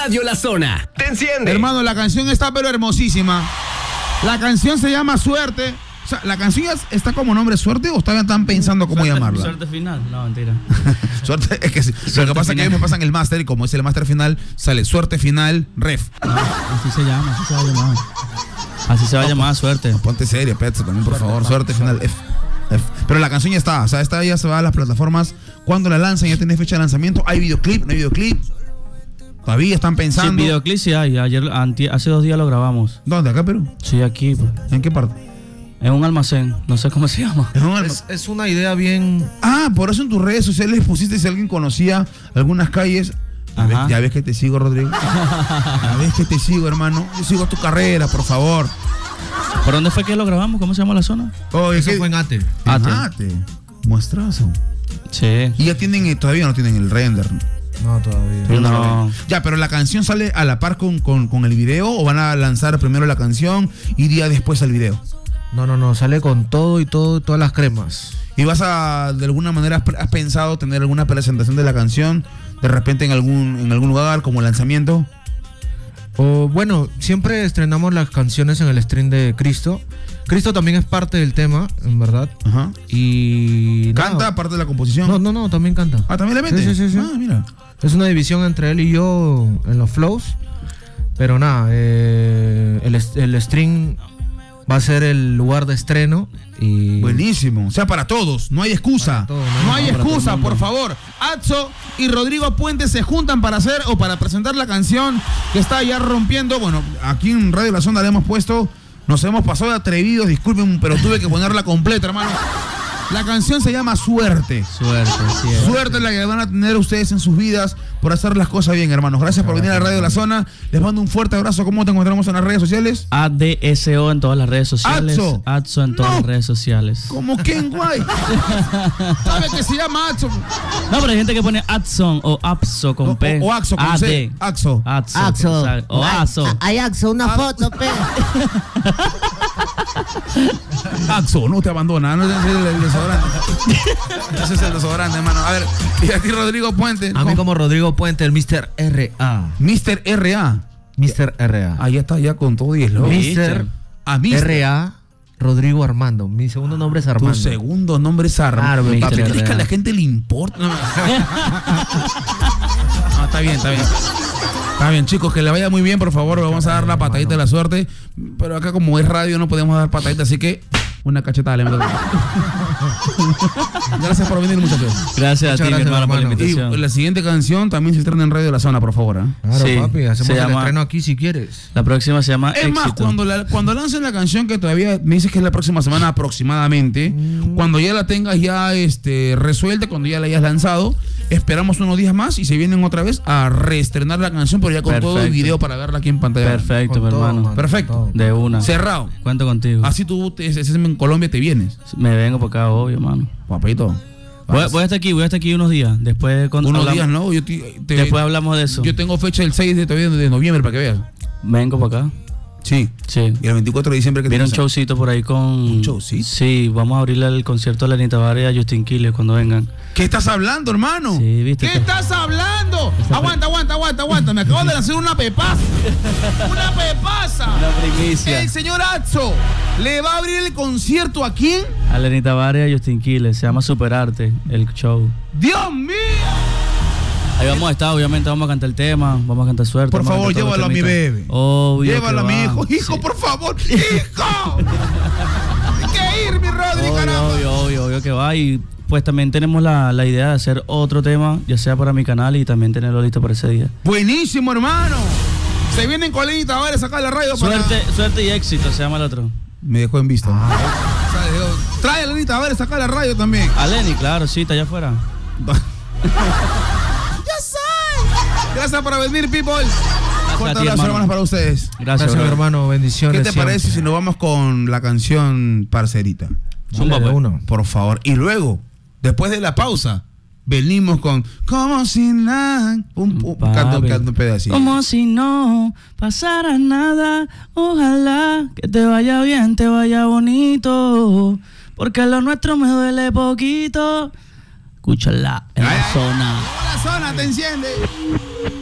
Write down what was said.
Radio La Zona te enciende. Hermano, la canción está pero hermosísima. La canción se llama Suerte. O sea, ¿la canción ya está como nombre Suerte o todavía están pensando cómo llamarla? Suerte final, no, mentira. Suerte, es que lo que pasa es que ellos me pasan el máster y como es el máster final, sale Suerte final, ref. No, así se llama, así se va a llamar. Así se va a llamar, Suerte. Ponte serio, Petzo, también, por favor. Suerte final, F. Pero la canción ya está, o sea, esta ya se va a las plataformas. Cuando la lanzan, ya tiene fecha de lanzamiento. ¿Hay videoclip? ¿No hay videoclip? Todavía están pensando. Sí, videoclip sí hay. Hace 2 días lo grabamos. ¿Dónde? ¿Acá, Perú? Sí, aquí. Pues. ¿En qué parte? En un almacén, no sé cómo se llama. Es una idea bien... Ah, por eso en tus redes sociales pusiste si alguien conocía algunas calles. Ya ves que te sigo, Rodrigo. Ya ves que te sigo, hermano. Yo sigo tu carrera, por favor. ¿Por dónde fue que lo grabamos? ¿Cómo se llama la zona? Oh, eso fue en Ate. Ate. Muestrazo. Sí. Y ya tienen, todavía no tienen el render. No, todavía. No. Ya, pero la canción sale a la par con el video, o van a lanzar primero la canción y día después el video. No, sale con todo y todas las cremas. ¿Y vas a, de alguna manera, has pensado tener alguna presentación de la canción, de repente en algún lugar como lanzamiento? Bueno, siempre estrenamos las canciones en el stream de Cristo. Cristo también es parte del tema, en verdad. Ajá. Y... ¿Canta aparte de la composición? No, también canta. Ah, ¿también le mete? Sí. Ah, mira. Es una división entre él y yo en los flows. Pero nada, el stream va a ser el lugar de estreno y... Buenísimo, o sea, para todos, no hay excusa. No hay excusa, por favor. Atzo y Rodrigo Puente se juntan para hacer o para presentar la canción que está ya rompiendo. Bueno, aquí en Radio La Zona le hemos puesto, nos hemos pasado de atrevidos, disculpen, pero tuve que ponerla completa, hermano. La canción se llama Suerte. Suerte es la que van a tener ustedes en sus vidas por hacer las cosas bien, hermanos. Gracias por venir a Radio La Zona. Les mando un fuerte abrazo. ¿Cómo te encontramos en las redes sociales? ADSO en todas las redes sociales. Atzo en todas las redes sociales. ¿Cómo Ken Guay? ¿Sabe que se llama Atzo? No, pero hay gente que pone Atson o Apso con P. O Axo con C. Axo. O Axo. Hay Axo, una foto, pe. Axo, no te abandona. No es el desodorante. Ese es el desodorante, hermano. A ver, y a ti, Rodrigo Puente. A mí como Rodrigo Puente, el Mr. R.A. Mr. R.A. Mr. R.A. Ahí está, ya con todo y es lo. Mr. R.A. Rodrigo Armando. Mi segundo nombre es Armando. Tu segundo nombre es Armando. Claro, papi, ¿crees que a la gente le importa? No, está bien. Está bien, chicos, que le vaya muy bien, por favor. Vamos a dar la patadita de la suerte. Pero acá, como es radio, no podemos dar patadita, así que una cachetada le meto. Gracias por venir, muchachos. Gracias a ti, mi hermano, por la invitación. Y la siguiente canción también se estrena en Radio La Zona, por favor. Claro, sí, papi, hacemos el estreno aquí si quieres. La próxima se llama Es Éxito. más, cuando lancen la canción, que todavía me dices que es la próxima semana aproximadamente, cuando ya la tengas ya resuelta, cuando ya la hayas lanzado, esperamos unos días más y se vienen otra vez a reestrenar la canción, pero ya con todo el video para verla aquí en pantalla. Perfecto, mi hermano. Man, perfecto. De una. Cerrado. Cuento contigo. Así tú en Colombia te vienes. Me vengo por acá, obvio, hermano. Papito. Voy a estar aquí unos días. Después días, ¿no? Después hablamos de eso. Yo tengo fecha el 6 de noviembre para que veas. Vengo para acá. Sí. Y el 24 de diciembre que viene un showcito por ahí con... ¿Un showcito? Sí, vamos a abrirle el concierto a la Anita Varia y a Justin Quiles cuando vengan. ¿Qué estás hablando, hermano? Sí, ¿viste? ¿Qué estás hablando? Aguanta. Me acabo de hacer una pepaza. ¡Una pepaza! Una primicia. El señor Atzo le va a abrir el concierto ¿a quién? A la Anita Varia y a Justin Quiles. Se llama Superarte, el show. ¡Dios mío! Ahí vamos a estar, obviamente vamos a cantar el tema, vamos a cantar Suerte. Por favor, llévalo a mi bebé. Obvio. Llévalo a mi hijo. Hijo, sí. por favor. ¡Hijo! Hay que ir, mi Rodri, caramba. Obvio que va. Y pues también tenemos la idea de hacer otro tema, ya sea para mi canal y también tenerlo listo para ese día. Buenísimo, hermano. Se vienen con Lenny Tavares a sacar la radio. Suerte y Éxito se llama el otro. Me dejó en vista. Trae a Lenny Tavares a sacar la radio también. A Lenny, claro, sí, está allá afuera. Gracias por venir, people. Fuerte ti, abrazo, hermano. hermanos, para ustedes. Gracias, mi hermano. Bendiciones. ¿Qué te parece si nos vamos con la canción Parcerita? Dale, uno. Por favor. Y luego, después de la pausa, venimos con Como si nada. Canto un pedacito. Como si no pasara nada. Ojalá que te vaya bien, te vaya bonito. Porque lo nuestro me duele poquito. Escúchala en la zona. La zona te enciende.